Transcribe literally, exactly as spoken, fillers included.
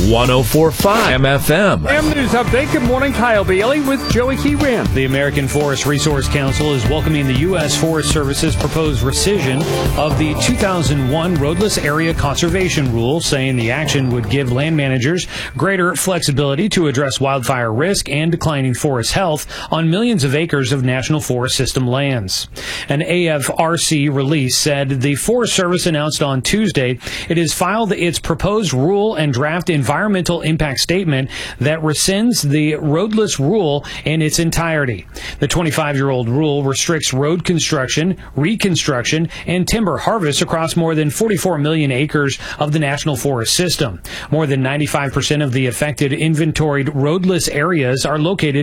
one oh four point five M F M. M News Update. Good morning. Kyle Bailey with Joey Keyran. The American Forest Resource Council is welcoming the U S. Forest Service's proposed rescission of the two thousand one Roadless Area Conservation Rule, saying the action would give land managers greater flexibility to address wildfire risk and declining forest health on millions of acres of National Forest System lands. An A F R C release said the Forest Service announced on Tuesday it has filed its proposed rule and draft environmental impact statement that rescinds the roadless rule in its entirety. The twenty-five-year-old rule restricts road construction, reconstruction, and timber harvest across more than forty-four million acres of the National Forest System. More than ninety-five percent of the affected inventoried roadless areas are located